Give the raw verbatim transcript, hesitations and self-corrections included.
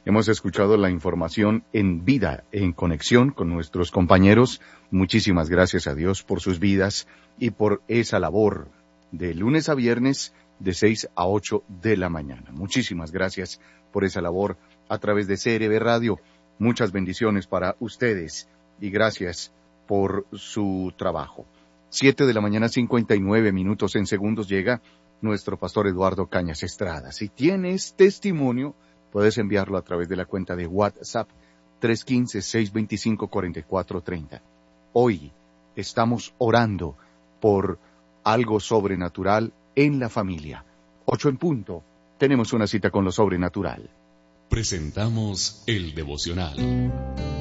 Hemos escuchado la información en vida, en conexión con nuestros compañeros. Muchísimas gracias a Dios por sus vidas y por esa labor de lunes a viernes de seis a ocho de la mañana. Muchísimas gracias por esa labor a través de C R B Radio. Muchas bendiciones para ustedes y gracias por su trabajo. Siete de la mañana, cincuenta y nueve minutos. En segundos llega nuestro pastor Eduardo Cañas Estrada. Si tienes testimonio, puedes enviarlo a través de la cuenta de WhatsApp tres uno cinco, seis dos cinco, cuatro cuatro tres cero. Hoy estamos orando por algo sobrenatural en la familia. Ocho en punto. Tenemos una cita con lo sobrenatural. Presentamos el devocional.